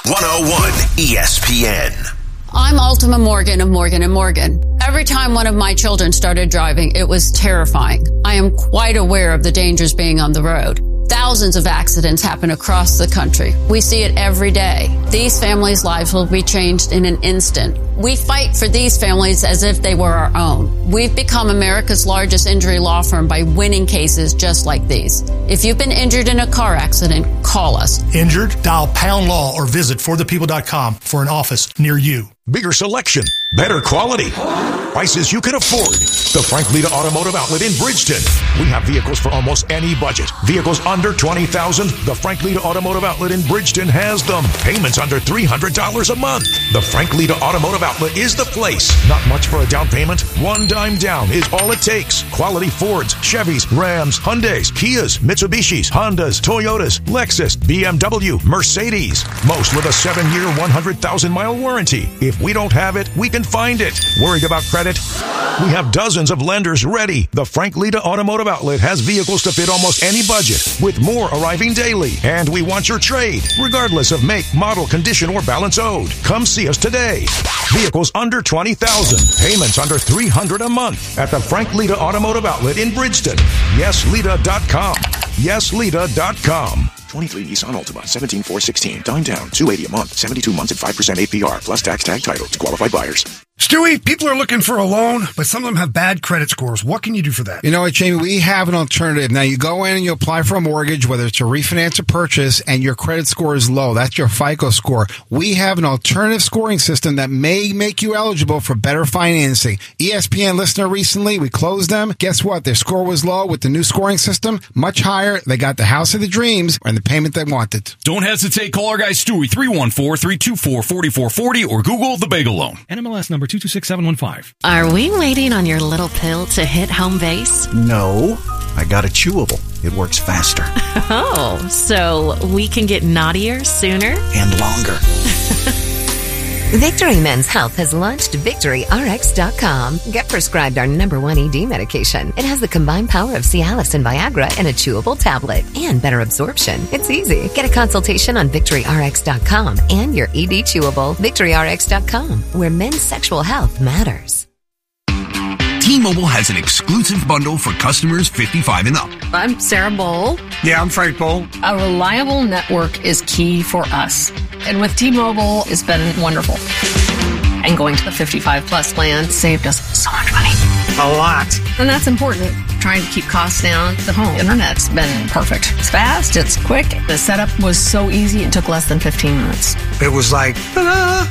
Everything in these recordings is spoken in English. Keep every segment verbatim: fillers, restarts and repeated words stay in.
one oh one E S P N. I'm Ultima Morgan of Morgan and Morgan. Every time one of my children started driving, it was terrifying. I am quite aware of the dangers being on the road. Thousands of accidents happen across the country. We see it every day. These families' lives will be changed in an instant. We fight for these families as if they were our own. We've become America's largest injury law firm by winning cases just like these. If you've been injured in a car accident, call us. Injured? Dial pound law or visit for the people dot com for an office near you. Bigger selection, better quality, prices you can afford. The Frank Lita Automotive Outlet in Bridgeton. We have vehicles for almost any budget. Vehicles under twenty thousand dollars. The Frank Lita Automotive Outlet in Bridgeton has them. Payments under three hundred dollars a month. The Frank Lita Automotive Outlet is the place. Not much for a down payment. One dime down is all it takes. Quality Fords, Chevys, Rams, Hyundais, Kias, Mitsubishis, Hondas, Toyotas, Lexus, B M W, Mercedes. Most with a seven-year, one hundred thousand mile warranty. If we don't have it, we can find it. Worried about credit? We have dozens of lenders ready. The Frank Lita Automotive Outlet has vehicles to fit almost any budget, with more arriving daily. And we want your trade, regardless of make, model, condition, or balance owed. Come see us today. Vehicles under twenty thousand dollars. Payments under three hundred dollars a month at the Frank Lita Automotive Outlet in Bridgeton. yes lita dot com. yes lita dot com. twenty-three Nissan Altima, seventeen four sixteen. Dime down, two hundred eighty dollars a month, seventy-two months at five percent A P R, plus tax tag title to qualified buyers. Stewie, people are looking for a loan, but some of them have bad credit scores. What can you do for that? You know what, Jamie? We have an alternative. Now, you go in and you apply for a mortgage, whether it's a refinance or purchase, and your credit score is low. That's your FICO score. We have an alternative scoring system that may make you eligible for better financing. E S P N listener recently, we closed them. Guess what? Their score was low with the new scoring system, much higher. They got the house of the dreams and the payment they wanted. Don't hesitate. Call our guy Stewie, three one four, three two four, four four four zero, or Google the Bagel Loan. N M L S number two two six seven one five. Are we waiting on your little pill to hit home base? No, I got a chewable. It works faster. Oh, so we can get naughtier sooner? And longer. Victory Men's Health has launched Victory R X dot com. Get prescribed our number one E D medication. It has the combined power of Cialis and Viagra in a chewable tablet and better absorption. It's easy. Get a consultation on Victory R X dot com and your E D chewable. Victory R X dot com, where men's sexual health matters. T-Mobile has an exclusive bundle for customers fifty-five and up. I'm Sarah Bowl. Yeah, I'm Frank Bowl. A reliable network is key for us. And with T-Mobile, it's been wonderful. And going to the fifty-five plus plan saved us so much money. A lot. And that's important. Trying to keep costs down. The home internet's been perfect. It's fast. It's quick. The setup was so easy. It took less than fifteen minutes. It was like, ta-da!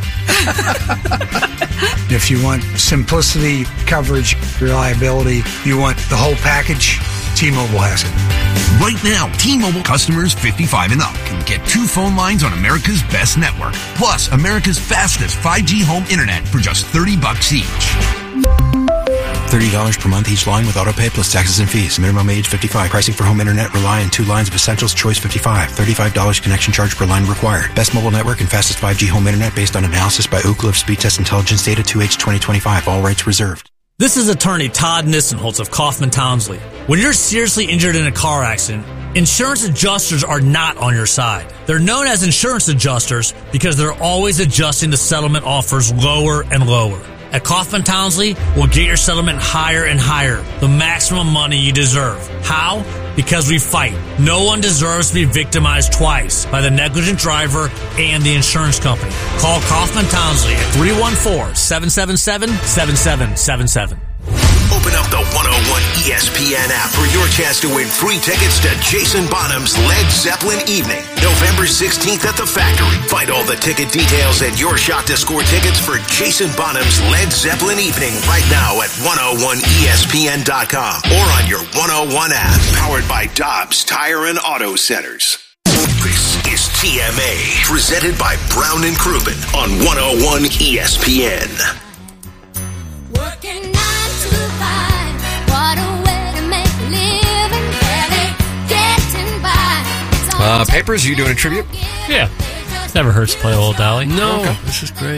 If you want simplicity, coverage, reliability, you want the whole package, T-Mobile has it. Right now, T-Mobile customers fifty-five and up can get two phone lines on America's best network, plus America's fastest five G home internet for just thirty bucks each. thirty dollars per month each line with autopay plus taxes and fees. Minimum age fifty-five. Pricing for home internet rely on two lines of Essentials Choice fifty-five. thirty-five dollars connection charge per line required. Best mobile network and fastest five G home internet based on analysis by Ookla of Speed Test Intelligence Data two H twenty twenty-five. All rights reserved. This is attorney Todd Nissenholtz of Kaufman Townsley. When you're seriously injured in a car accident, insurance adjusters are not on your side. They're known as insurance adjusters because they're always adjusting the settlement offers lower and lower. At Kaufman Townsley, we'll get your settlement higher and higher, the maximum money you deserve. How? Because we fight. No one deserves to be victimized twice by the negligent driver and the insurance company. Call Kaufman Townsley at three one four, seven seven seven, seven seven seven seven. Open up the one oh one E S P N app for your chance to win free tickets to Jason Bonham's Led Zeppelin Evening, November sixteenth at the Factory. Find all the ticket details and your shot to score tickets for Jason Bonham's Led Zeppelin Evening right now at one oh one E S P N dot com or on your one oh one app. Powered by Dobbs Tire and Auto Centers. This is T M A, presented by Brown and Crouppen on one oh one E S P N. Working nine to five, what a way to make a living, barely getting by. Uh, Papers, you doing a tribute? Yeah. Never hurts to play Old Dolly. No. Okay. This is great.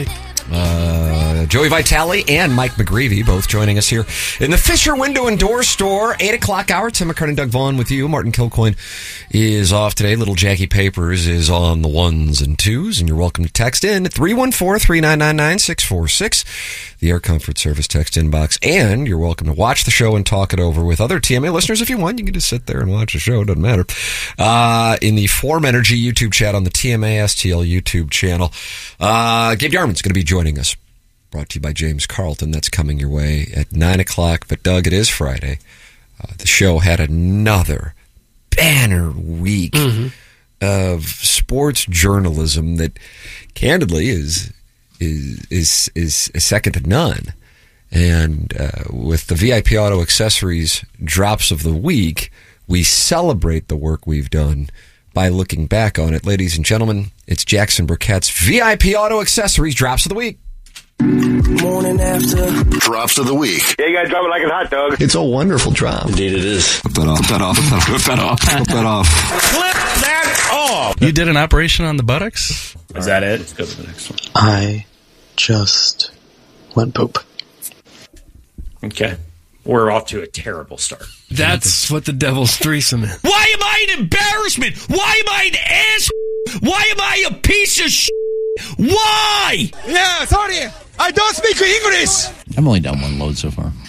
Uh, Joey Vitale and Mike McGreevy both joining us here in the Fisher Window and Door Store. eight o'clock hour. Tim McCartan and Doug Vaughn with you. Martin Kilcoyne is off today. Little Jackie Papers is on the ones and twos. And you're welcome to text in at three one four, three nine nine, nine six four six, the Air Comfort Service text inbox. And you're welcome to watch the show and talk it over with other T M A listeners if you want. You can just sit there and watch the show. It doesn't matter. Uh, in the Form Energy YouTube chat on the T M A S T L YouTube channel. Uh, Gabe Yarman's going to be joining us. Brought to you by James Carlton. That's coming your way at nine o'clock. But, Doug, it is Friday. Uh, the show had another banner week mm-hmm. of sports journalism that, candidly, is is is is, is second to none. And uh, with the V I P Auto Accessories drops of the week, we celebrate the work we've done by looking back on it. Ladies and gentlemen, it's Jackson Burkett's V I P Auto Accessories drops of the week. Morning after drops of the week. Yeah, you gotta drop it like a hot dog. It's a wonderful drop. Indeed it is. Flip that off. Flip that off. Flip that off. Flip that off. Flip that off. You did an operation on the buttocks? Is that it? Let's go to the next one. I just went poop. Okay. We're off to a terrible start. That's what the devil's threesome is. Why am I an embarrassment? Why am I an ass? Why am I a piece of shit? Why? Yeah, sorry. I don't speak English. I've only done one load so far.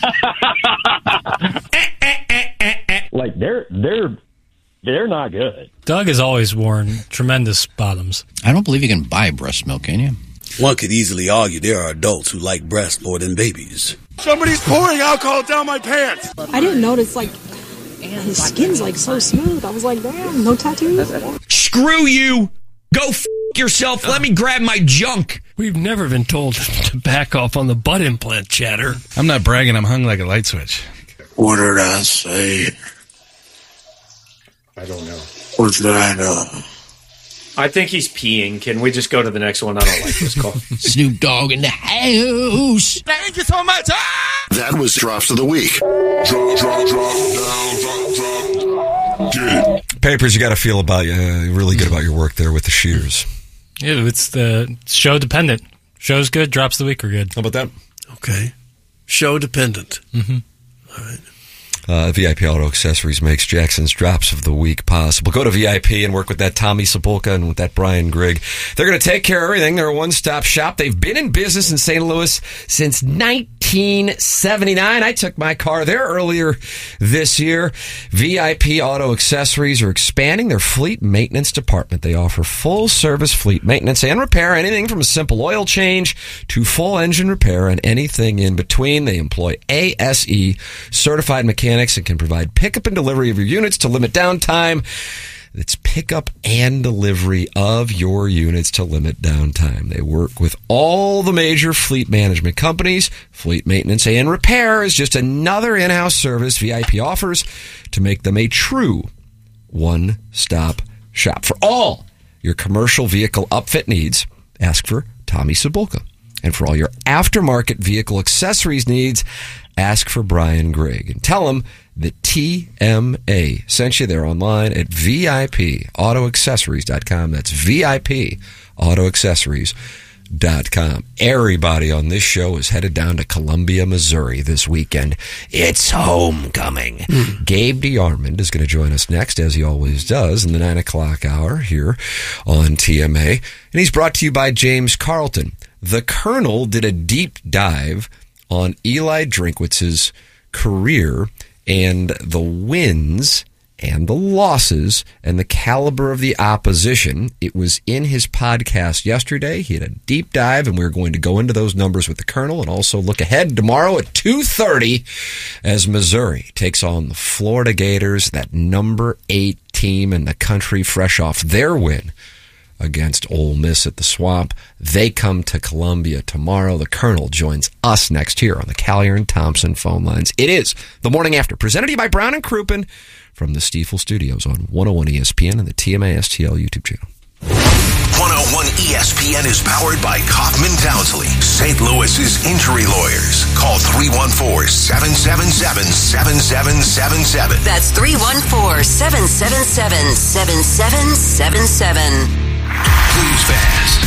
Like, they're, they're, they're not good. Doug has always worn tremendous bottoms. I don't believe you can buy breast milk, can you? One could easily argue there are adults who like breasts more than babies. Somebody's pouring alcohol down my pants. I didn't notice, like, his skin's, like, so smooth. I was like, damn, no tattoos? Screw you. Go f*** yourself. Let me grab my junk. We've never been told to back off on the butt implant chatter. I'm not bragging. I'm hung like a light switch. What did I say? I don't know. What's that? Uh... I think he's peeing. Can we just go to the next one? I don't like this call. Snoop Dogg in the house. Thank you so much. Ah! That was drops of the week. Drop, drop, drop, down, drop, drop. Get it. Papers, you got to feel about you uh, really good about your work there with the shears. Yeah, it's the show dependent. Show's good, drops of the week are good. How about that? Okay. Show dependent. Mm-hmm. All right. Uh, V I P Auto Accessories makes Jackson's drops of the week possible. Go to V I P and work with that Tommy Sapulka and with that Brian Grigg. They're going to take care of everything. They're a one-stop shop. They've been in business in Saint Louis since nineteen seventy-nine. I took my car there earlier this year. V I P Auto Accessories are expanding their fleet maintenance department. They offer full-service fleet maintenance and repair, anything from a simple oil change to full engine repair and anything in between. They employ A S E certified mechanics and can provide pickup and delivery of your units to limit downtime. It's pickup and delivery of your units to limit downtime. They work with all the major fleet management companies. Fleet maintenance and repair is just another in-house service V I P offers to make them a true one-stop shop. For all your commercial vehicle upfit needs, ask for Tommy Sabulka. And for all your aftermarket vehicle accessories needs, ask for Brian Grigg. And tell him that T M A sent you there online at V I P auto accessories dot com. That's V I P auto accessories dot com. Everybody on this show is headed down to Columbia, Missouri this weekend. It's homecoming. Mm. Gabe DeArmond is going to join us next, as he always does, in the nine o'clock hour here on T M A. And he's brought to you by James Carlton. The Colonel did a deep dive on Eli Drinkwitz's career and the wins and the losses and the caliber of the opposition. It was in his podcast yesterday. He had a deep dive, and we're going to go into those numbers with the Colonel and also look ahead tomorrow at two thirty as Missouri takes on the Florida Gators, that number eight team in the country, fresh off their win against Ole Miss at the Swamp. They come to Columbia tomorrow. The Colonel joins us next here on the Callier and Thompson phone lines. It is the morning after, presented to you by Brown and Crouppen from the Stiefel Studios on one oh one E S P N and the T M A S T L YouTube channel. one oh one E S P N is powered by Kaufman Townsley, Saint Louis's injury lawyers. Call three one four, seven seven seven, seven seven seven seven. That's three one four, seven seven seven, seven seven seven seven. Please fast. Send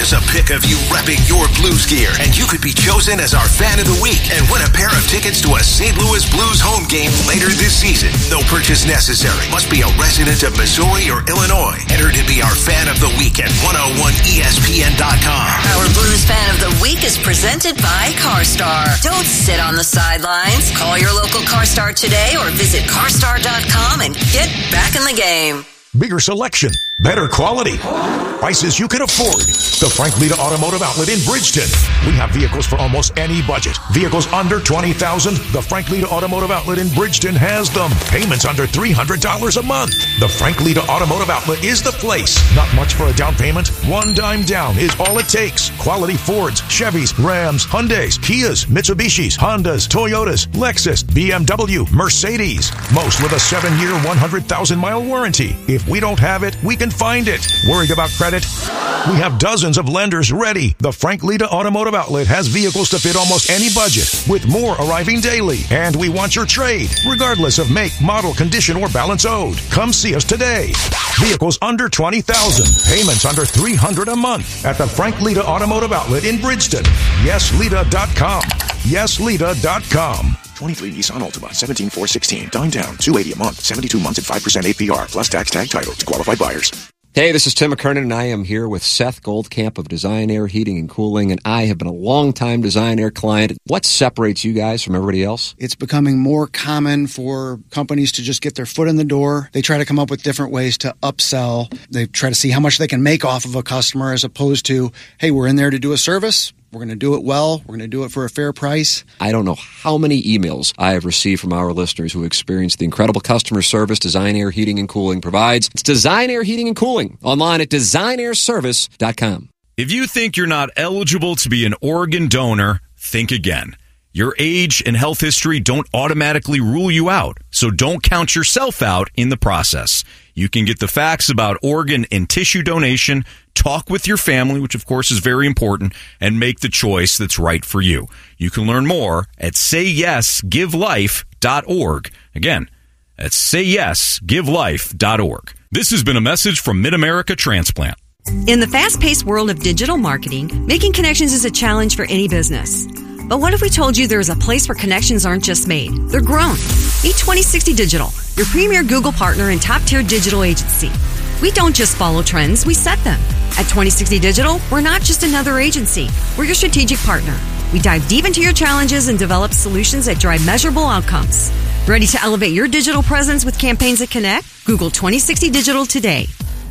us a pic of you repping your Blues gear, and you could be chosen as our fan of the week and win a pair of tickets to a Saint Louis Blues home game later this season. No purchase necessary. Must be a resident of Missouri or Illinois. Enter to be our fan of the week at one oh one E S P N dot com. Our Blues Fan of the Week is presented by CarStar. Don't sit on the sidelines. Call your local CarStar today or visit car star dot com and get back in the game. Bigger selection, better quality, prices you can afford. The Frank Lita Automotive Outlet in Bridgeton. We have vehicles for almost any budget. Vehicles under twenty thousand dollars. The Frank Lita Automotive Outlet in Bridgeton has them. Payments under three hundred dollars a month. The Frank Lita Automotive Outlet is the place. Not much for a down payment. One dime down is all it takes. Quality Fords, Chevys, Rams, Hyundais, Kias, Mitsubishis, Hondas, Toyotas, Lexus, B M W, Mercedes. Most with a seven-year, one hundred thousand mile warranty. If we don't have it, we can find it. Worried about credit? We have dozens of lenders ready. The Frank Lita Automotive Outlet has vehicles to fit almost any budget, with more arriving daily. And we want your trade, regardless of make, model, condition, or balance owed. Come see us today. Vehicles under twenty thousand dollars. Payments under three hundred dollars a month at the Frank Lita Automotive Outlet in Bridgeton. yes lita dot com. yes lita dot com. twenty-three Nissan Altima, seventeen four sixteen. Dime down, two hundred eighty dollars a month, seventy-two months at five percent A P R, plus tax tag title to qualified buyers. Hey, this is Tim McKernan, and I am here with Seth Goldcamp of Design Air Heating and Cooling, and I have been a long-time Design Air client. What separates you guys from everybody else? It's becoming more common for companies to just get their foot in the door. They try to come up with different ways to upsell. They try to see how much they can make off of a customer as opposed to, hey, we're in there to do a service. We're going to do it well. We're going to do it for a fair price. I don't know how many emails I have received from our listeners who experience the incredible customer service Design Air Heating and Cooling provides. It's Design Air Heating and Cooling, online at design air service dot com. If you think you're not eligible to be an organ donor, think again. Your age and health history don't automatically rule you out, so don't count yourself out in the process. You can get the facts about organ and tissue donation, talk with your family, which of course is very important, and make the choice that's right for you. You can learn more at say yes give life dot org. Again, that's say yes give life dot org. This has been a message from Mid-America Transplant. In the fast-paced world of digital marketing, making connections is a challenge for any business. But what if we told you there is a place where connections aren't just made, they're grown? Meet twenty sixty Digital, your premier Google partner and top-tier digital agency. We don't just follow trends, we set them. At twenty sixty Digital, we're not just another agency, we're your strategic partner. We dive deep into your challenges and develop solutions that drive measurable outcomes. Ready to elevate your digital presence with campaigns that connect? Google twenty sixty Digital today.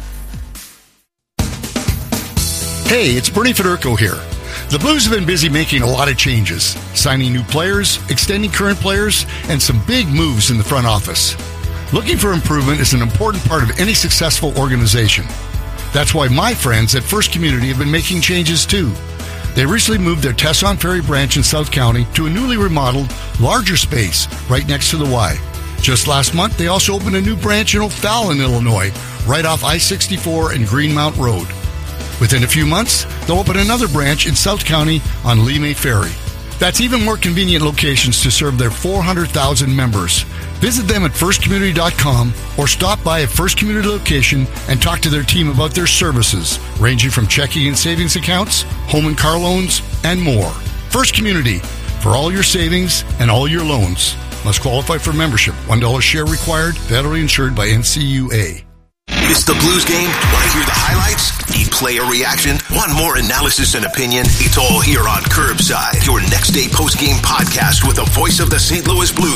Hey, it's Bernie Federico here. The Blues have been busy making a lot of changes, signing new players, extending current players, and some big moves in the front office. Looking for improvement is an important part of any successful organization. That's why my friends at First Community have been making changes too. They recently moved their Tesson Ferry branch in South County to a newly remodeled, larger space right next to the Y. Just last month, they also opened a new branch in O'Fallon, Illinois, right off I sixty-four and Greenmount Road. Within a few months, they'll open another branch in South County on Lemay Ferry. That's even more convenient locations to serve their four hundred thousand members. Visit them at first community dot com or stop by a First Community location and talk to their team about their services, ranging from checking and savings accounts, home and car loans, and more. First Community, for all your savings and all your loans. Must qualify for membership. one dollar share required. Federally insured by N C U A. Miss the Blues game? Want to hear the highlights? Need player reaction? Want more analysis and opinion? It's all here on Curbside, your next day post-game podcast with the voice of the Saint Louis Blues.